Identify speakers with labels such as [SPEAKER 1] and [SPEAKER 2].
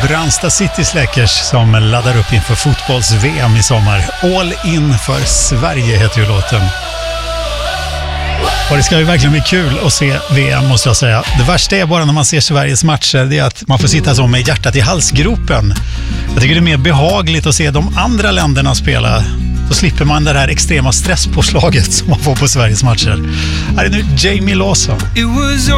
[SPEAKER 1] Brandsta City Slackers som laddar upp inför fotbolls-VM i sommar. All in för Sverige heter ju låten. Och det ska ju verkligen bli kul att se VM, måste jag säga. Det värsta är bara när man ser Sveriges matcher, det är att man får sitta så med hjärtat i halsgropen. Jag tycker det är mer behagligt att se de andra länderna spela. Då slipper man det här extrema stresspåslaget som man får på Sveriges matcher. Här är nu Jamie Lawson.